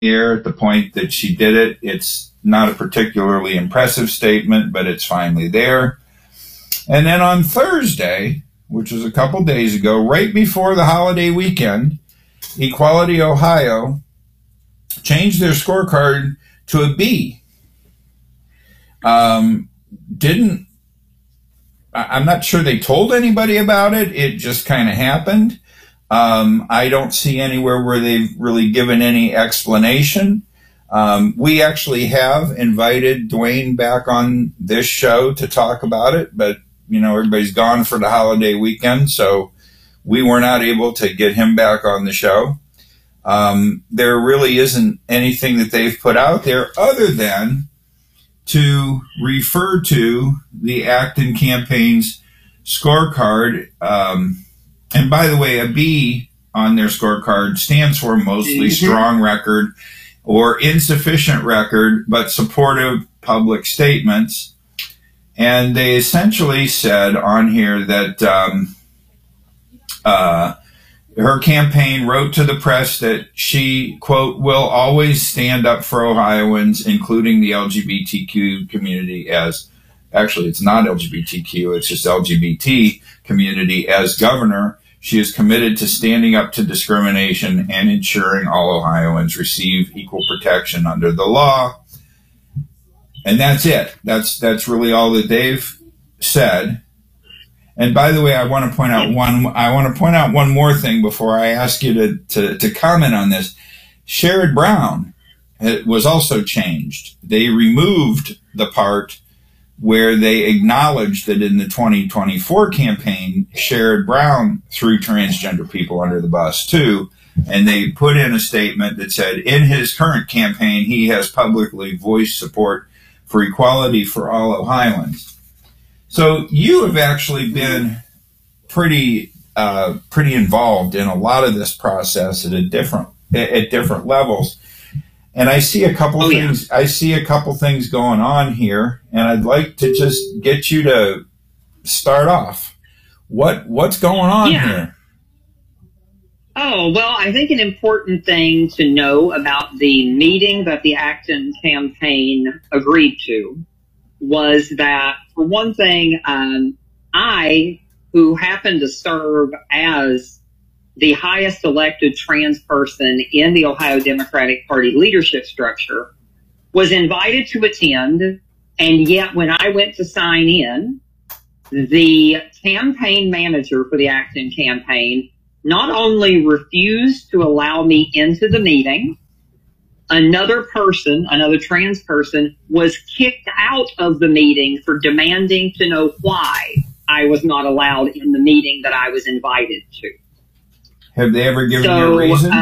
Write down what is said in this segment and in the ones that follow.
air at the point that she did it. It's not a particularly impressive statement, but it's finally there. And then on Thursday, which was a couple days ago, right before the holiday weekend, Equality Ohio changed their scorecard to a B. I'm not sure they told anybody about it. It just kind of happened. I don't see anywhere where they've really given any explanation. We actually have invited Dwayne back on this show to talk about it, but, everybody's gone for the holiday weekend, so we were not able to get him back on the show. There really isn't anything that they've put out there other than to refer to the Acton campaign's scorecard. And by the way, a B on their scorecard stands for mostly strong record or insufficient record, but supportive public statements. And they essentially said on here that her campaign wrote to the press that she, quote, will always stand up for Ohioans, including the LGBTQ community as, actually it's not LGBTQ, it's just LGBT community as governor. She is committed to standing up to discrimination and ensuring all Ohioans receive equal protection under the law. And that's it. That's really all that they've said. And by the way, I want to point out one more thing before I ask you to comment on this. Sherrod Brown was also changed. They removed the part where they acknowledged that in the 2024 campaign, Sherrod Brown threw transgender people under the bus too. And they put in a statement that said, in his current campaign, he has publicly voiced support for equality for all Ohioans. So you have actually been pretty involved in a lot of this process at different levels. And I see a couple things. I see a couple things going on here, and I'd like to just get you to start off. What's going on here? Oh, well, I think an important thing to know about the meeting that the Acton campaign agreed to was that, for one thing, I, who happened to serve as the highest elected trans person in the Ohio Democratic Party leadership structure, was invited to attend, and yet when I went to sign in, the campaign manager for the Acton campaign not only refused to allow me into the meeting, another trans person, was kicked out of the meeting for demanding to know why I was not allowed in the meeting that I was invited to. Have they ever given you a reason?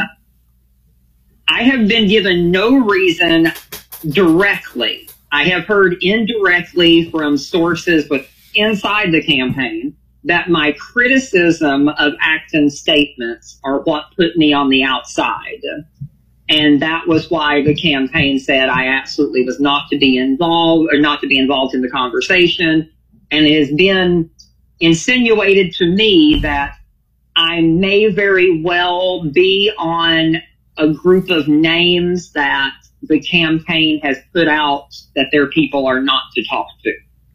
I have been given no reason directly. I have heard indirectly from sources inside the campaign that my criticism of Acton's statements are what put me on the outside. And that was why the campaign said I absolutely was not to be involved in the conversation. And it has been insinuated to me that I may very well be on a group of names that the campaign has put out that their people are not to talk to.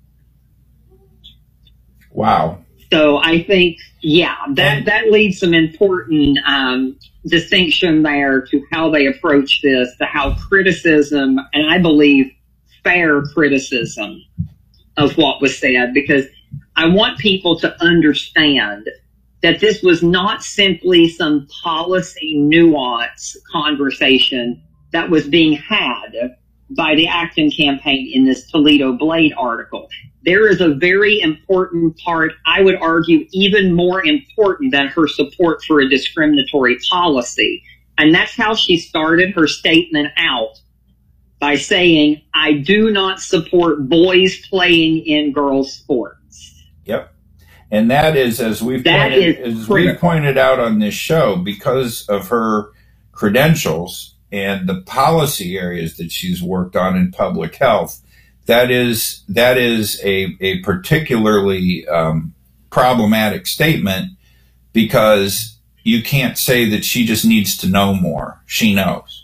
Wow. So I think, that leads some important distinction there to how they approach this, to how criticism, and I believe fair criticism of what was said, because I want people to understand that this was not simply some policy nuance conversation that was being had by the Acton campaign in this Toledo Blade article. There is a very important part, I would argue even more important than her support for a discriminatory policy. And that's how she started her statement out, by saying, I do not support boys playing in girls' sports. Yep. And that is, as we pointed out on this show, because of her credentials and the policy areas that she's worked on in public health, that is a particularly problematic statement, because you can't say that she just needs to know more. She knows.